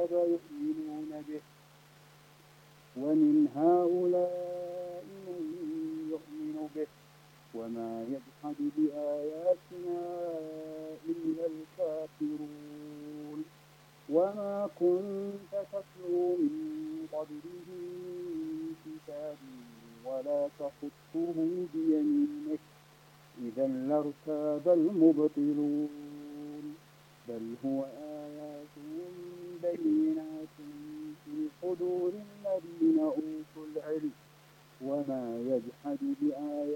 الكتاب يؤمنون به ومن هؤلاء من يؤمن به وما يجحد بآياتنا إلا الكافرون وما كنت تتلو من قبله من كتاب ولا تخطه بيمينك إذا لارتاب المبطلون بل هو آيات بينات في صدور الذين أوتوا العلم وما يجحد بآياتنا